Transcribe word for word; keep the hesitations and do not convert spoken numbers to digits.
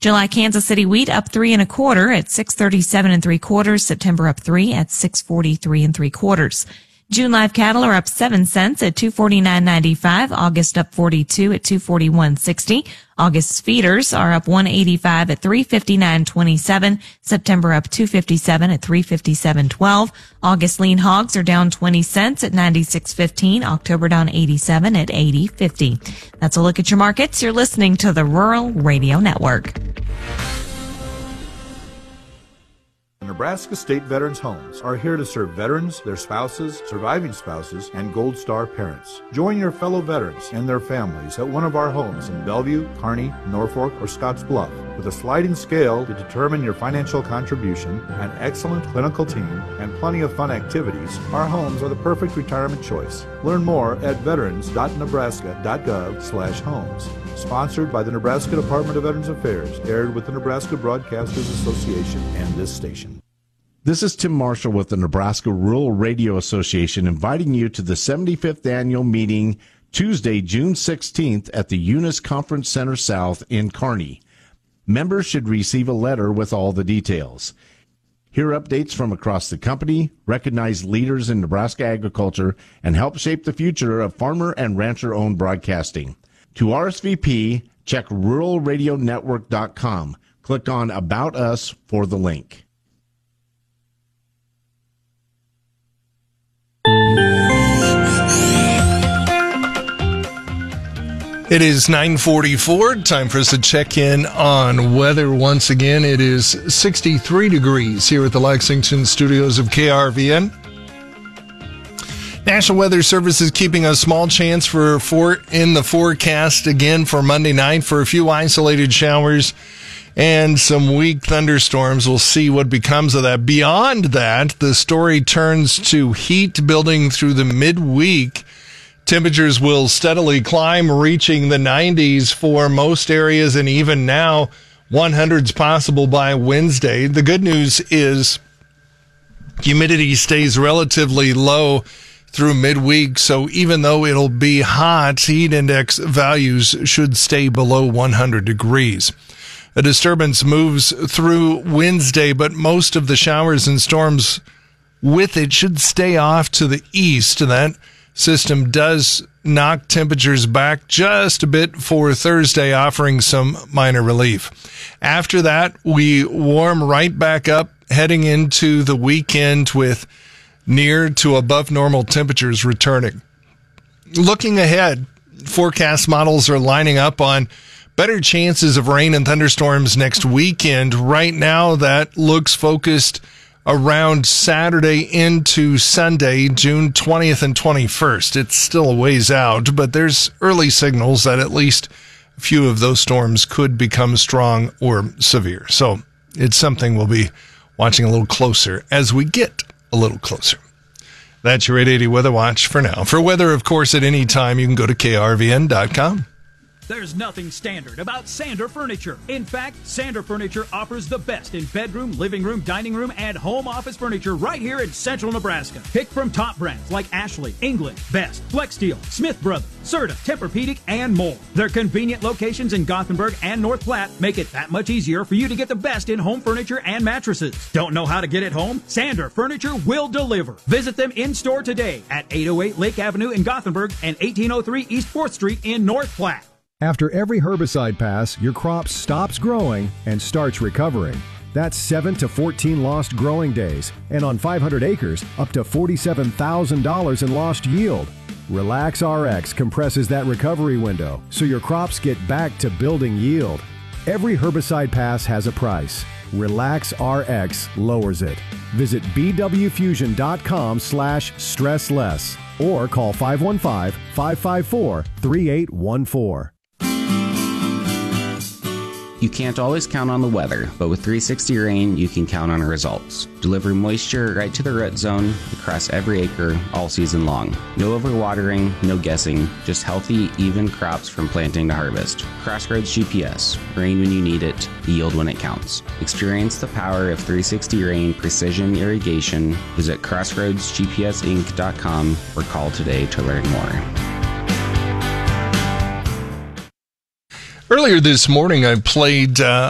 July Kansas City wheat up three and a quarter at six thirty-seven and three quarters. September up three at six forty-three and three quarters. June live cattle are up seven cents at two forty-nine ninety-five. August up forty-two at two forty-one sixty. August feeders are up one eighty-five at three fifty-nine twenty-seven. September up two fifty-seven at three fifty-seven twelve. August lean hogs are down twenty cents at ninety-six fifteen. October down eighty-seven at eighty fifty. That's a look at your markets. You're listening to the Rural Radio Network. The Nebraska State Veterans Homes are here to serve veterans, their spouses, surviving spouses, and Gold Star parents. Join your fellow veterans and their families at one of our homes in Bellevue, Kearney, Norfolk, or Scottsbluff. With a sliding scale to determine your financial contribution, an excellent clinical team, and plenty of fun activities, our homes are the perfect retirement choice. Learn more at veterans dot nebraska dot gov slash homes. Sponsored by the Nebraska Department of Veterans Affairs, aired with the Nebraska Broadcasters Association and this station. This is Tim Marshall with the Nebraska Rural Radio Association, inviting you to the seventy-fifth annual meeting Tuesday, June sixteenth at the Eunice Conference Center South in Kearney. Members should receive a letter with all the details. Hear updates from across the company, recognize leaders in Nebraska agriculture, and help shape the future of farmer and rancher-owned broadcasting. To R S V P, check rural radio network dot com. Click on About Us for the link. It is nine forty-four. Time for us to check in on weather once again. It is sixty-three degrees here at the Lexington studios of K R V N. National Weather Service is keeping a small chance for, for in the forecast again for Monday night for a few isolated showers and some weak thunderstorms. We'll see what becomes of that. Beyond that, the story turns to heat building through the midweek. Temperatures will steadily climb, reaching the nineties for most areas, and even now, hundreds possible by Wednesday. The good news is humidity stays relatively low through midweek, so even though it'll be hot, heat index values should stay below one hundred degrees. A disturbance moves through Wednesday, but most of the showers and storms with it should stay off to the east. That system does knock temperatures back just a bit for Thursday, offering some minor relief. After that, we warm right back up, heading into the weekend with near to above normal temperatures returning. Looking ahead, forecast models are lining up on better chances of rain and thunderstorms next weekend. Right now, that looks focused around Saturday into Sunday, June twentieth and twenty-first. It's still a ways out, but there's early signals that at least a few of those storms could become strong or severe. So it's something we'll be watching a little closer as we get a little closer. That's your eight eighty Weather Watch for now. For weather, of course, at any time, you can go to K R V N dot com. There's nothing standard about Sander Furniture. In fact, Sander Furniture offers the best in bedroom, living room, dining room, and home office furniture right here in central Nebraska. Pick from top brands like Ashley, England, Best, Flexsteel, Smith Brothers, Serta, Tempur-Pedic, and more. Their convenient locations in Gothenburg and North Platte make it that much easier for you to get the best in home furniture and mattresses. Don't know how to get it home? Sander Furniture will deliver. Visit them in-store today at eight oh eight Lake Avenue in Gothenburg and eighteen oh three East fourth Street in North Platte. After every herbicide pass, your crop stops growing and starts recovering. That's seven to fourteen lost growing days, and on five hundred acres, up to forty-seven thousand dollars in lost yield. Relax R X compresses that recovery window so your crops get back to building yield. Every herbicide pass has a price. Relax R X lowers it. Visit b w fusion dot com slash stress less or call five one five, five five four, three eight one four. You can't always count on the weather, but with three sixty Rain, you can count on results. Deliver moisture right to the root zone across every acre all season long. No overwatering, no guessing, just healthy, even crops from planting to harvest. Crossroads G P S. Rain when you need it, yield when it counts. Experience the power of three sixty Rain Precision Irrigation. Visit crossroads g p s inc dot com or call today to learn more. Earlier this morning, I played uh,